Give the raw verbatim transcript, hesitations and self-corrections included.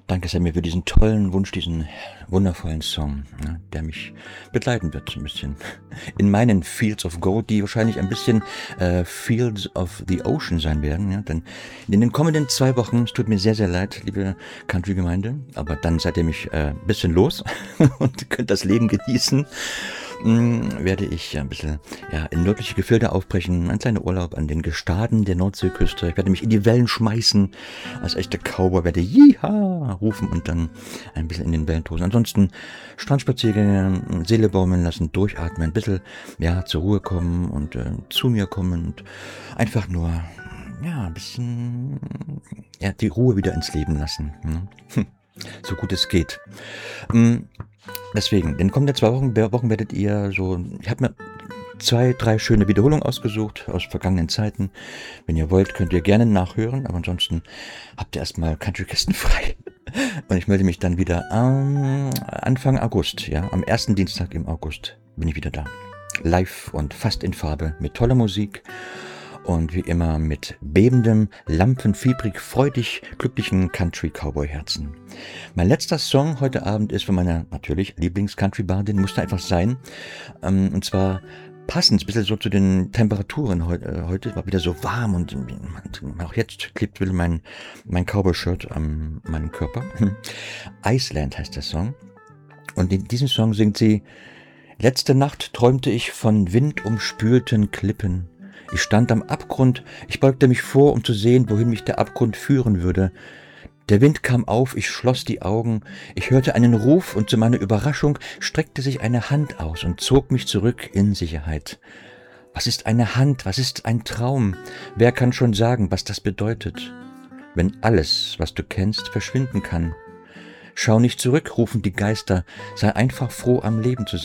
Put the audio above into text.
Danke, Sammy, für diesen tollen Wunsch, diesen wundervollen Song, ne, der mich begleiten wird, ein bisschen in meinen Fields of Gold, die wahrscheinlich ein bisschen äh, Fields of the Ocean sein werden. Ja, denn in den kommenden zwei Wochen, es tut mir sehr, sehr leid, liebe Country-Gemeinde, aber dann seid ihr mich äh, ein bisschen los und könnt das Leben genießen. Hm, werde ich ein bisschen ja, in nördliche Gefilde aufbrechen, ein kleiner Urlaub an den Gestaden der Nordseeküste. Ich werde mich in die Wellen schmeißen, als echter Cowboy werde Jiha rufen und dann ein bisschen in den Wellen tosen. Ansonsten Strandspaziergänge, Seele baumeln lassen, durchatmen, ein bisschen ja, zur Ruhe kommen und äh, zu mir kommen und einfach nur ja, ein bisschen ja, die Ruhe wieder ins Leben lassen. Ne? Hm, so gut es geht. Hm, Deswegen, in den kommenden zwei Wochen, Wochen werdet ihr so, ich habe mir zwei, drei schöne Wiederholungen ausgesucht aus vergangenen Zeiten. Wenn ihr wollt, könnt ihr gerne nachhören, aber ansonsten habt ihr erstmal Country-Kisten frei. Und ich melde mich dann wieder am Anfang August, ja, am ersten Dienstag im August bin ich wieder da. Live und fast in Farbe mit toller Musik. Und wie immer mit bebendem, lampenfiebrig, freudig, glücklichen Country-Cowboy-Herzen. Mein letzter Song heute Abend ist von meiner natürlich Lieblings-Country-Bardin, musste einfach sein. Ähm, und zwar passend, ein bisschen so zu den Temperaturen heute. Heute war wieder so warm und auch jetzt klebt wieder mein, mein Cowboy-Shirt an meinem Körper. Iceland heißt der Song. Und in diesem Song singt sie: Letzte Nacht träumte ich von windumspülten Klippen. Ich stand am Abgrund, ich beugte mich vor, um zu sehen, wohin mich der Abgrund führen würde. Der Wind kam auf, ich schloss die Augen, ich hörte einen Ruf und zu meiner Überraschung streckte sich eine Hand aus und zog mich zurück in Sicherheit. Was ist eine Hand, was ist ein Traum? Wer kann schon sagen, was das bedeutet? Wenn alles, was du kennst, verschwinden kann. Schau nicht zurück, rufen die Geister, sei einfach froh, am Leben zu sein.